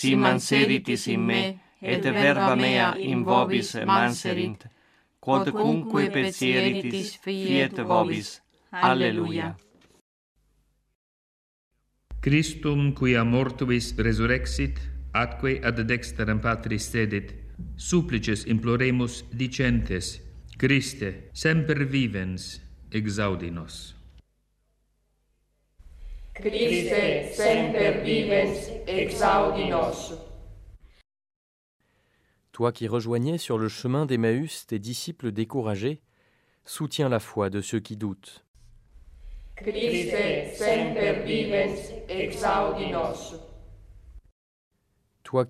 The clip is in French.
si manseritis in me, et verba mea in vobis manserint, quodcunque petieritis fiet vobis. Alleluia. Christum, quia mortuis resurrexit, atque ad dexteram Patris sedit, supplices imploremus dicentes, Christe, semper vivens, exaudi nos. Christe, semper vivens, exaudi nos. Toi qui rejoignais sur le chemin d'Emmaüs tes disciples découragés, soutiens la foi de ceux qui doutent. Christe, semper vivens, exaudi nos.